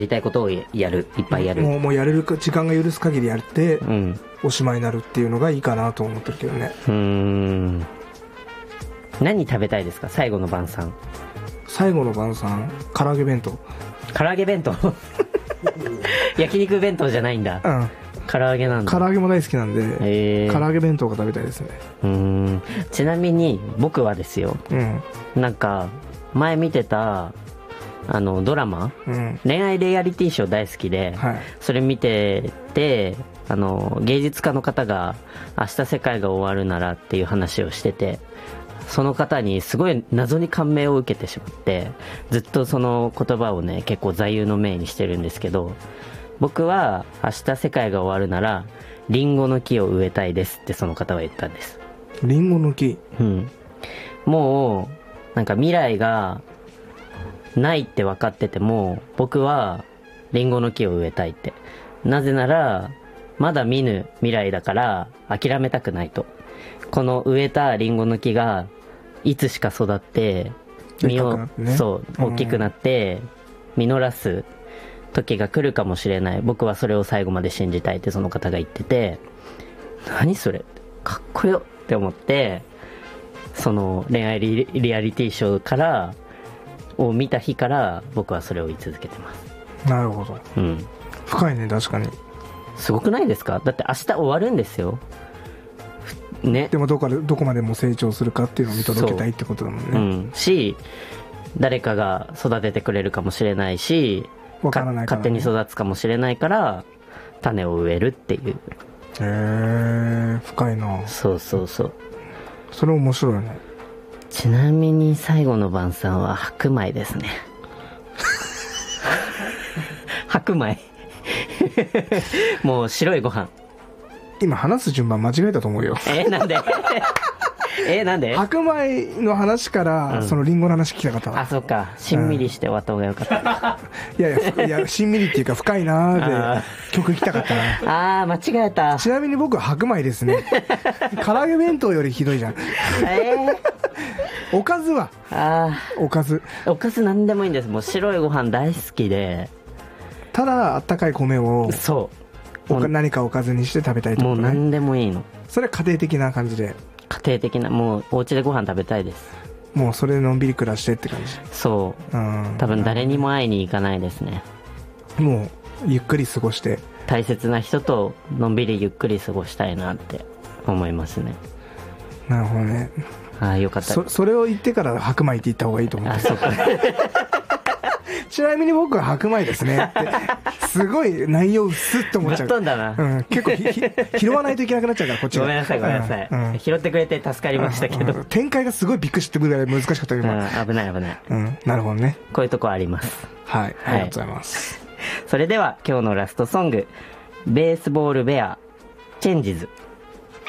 りたいことをやる、いっぱいやる。 もうやれるか、時間が許す限りやって、 うん。 おしまいになるっていうのがいいかなと思ってるけどね。 何食べたいですか、最後の晩餐。 最後の晩餐、唐揚げ弁当。 唐揚げ弁当焼肉弁当じゃないんだ。 うん。 唐揚げなんだ。 唐揚げも大好きなんで、唐揚げ弁当が食べたいですね。 ちなみに僕はですよ、なんか前見てたドラマ、恋愛レアリティショー大好きで、それ見てて、芸術家の方が明日世界が終わるならっていう話をしてて、その方にすごい謎に感銘を受けてしまって、ずっとその言葉をね結構座右の銘にしてるんですけど、僕は明日世界が終わるならリンゴの木を植えたいですってその方は言ったんです。 リンゴの木。 もうなんか未来がないって分かってても、僕はリンゴの木を植えたいって。なぜならまだ見ぬ未来だから諦めたくないと。この植えたリンゴの木がいつしか育って実を、大きくなって実らす時が来るかもしれない。僕はそれを最後まで信じたいってその方が言ってて、何それかっこよって思って、その恋愛リアリティショーからを見た日から僕はそれを言い続けてます。 なるほど。深いね。確かにすごくないですか。だって明日終わるんですよね。 でもどこまでも成長するかっていうのを見届けたいってことだもんね。 し、誰かが育ててくれるかもしれないし、 わからないからね、 勝手に育つかもしれないから種を植えるっていう。 深いな。 そう。それ面白いね。 ちなみに最後の晩餐は白米ですね。白米もう白いご飯。 今話す順番間違えたと思うよ。 なんでなんで白米の話から、そのリンゴの話聞きたかった。 あ、そっか。しんみりして終わった方がよかった。 いやしんみりっていうか深いなーで曲聞きたかったな。 間違えた。 ちなみに僕は白米ですね。唐揚げ弁当よりひどいじゃん。おかずはおかずなんでもいいんです。もう白いご飯大好きで、 ただあったかい米を何かおかずにして食べたいとか、ね、 もう何でもいいの。 それは家庭的な感じで。 家庭的な、もうお家でご飯食べたいです。 もうそれでのんびり暮らしてって感じ。 そう。多分誰にも会いに行かないですね。 もうゆっくり過ごして、 大切な人とのんびりゆっくり過ごしたいなって思いますね。 なるほどね。 よかった。 それを言ってから白米って言った方がいいと思って。 そうか。 ちなみに僕は白米ですねってすごい内容薄っと思っちゃう。 ぶっ飛んだな。 結構拾わないといけなくなっちゃうから、こっちが。 ごめんなさい、拾ってくれて助かりましたけど、 展開がすごいびっくりしてくるぐらい難しかったけど、 危ない。 なるほどね。 こういうとこあります。 はい、ありがとうございます。 それでは今日のラストソング、ベースボールベアチェンジズ。